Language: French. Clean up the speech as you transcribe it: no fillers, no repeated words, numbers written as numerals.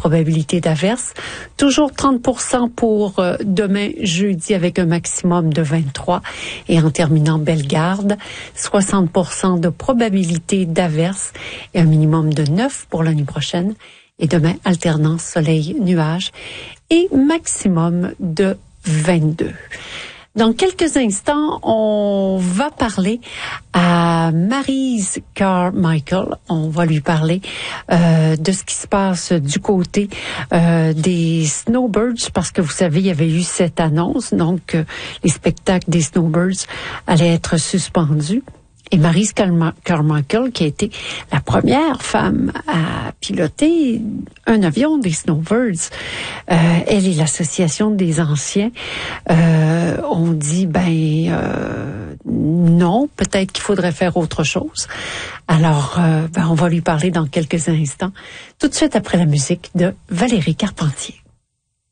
probabilité d'averse. Toujours 30% pour demain jeudi avec un maximum de 23. Et en terminant Bellegarde, 60% de probabilité d'averse et un minimum de 9 pour la nuit prochaine. Et demain, alternance soleil-nuage et maximum de 22. Dans quelques instants, on va parler à Maryse Carmichael. On va lui parler de ce qui se passe du côté des Snowbirds, parce que vous savez, il y avait eu cette annonce, donc les spectacles des Snowbirds allaient être suspendus. Et Maryse Carmichael, qui a été la première femme à piloter un avion des Snowbirds, elle et l'association des anciens ont dit, non, peut-être qu'il faudrait faire autre chose. Alors, on va lui parler dans quelques instants, tout de suite après la musique de Valérie Carpentier.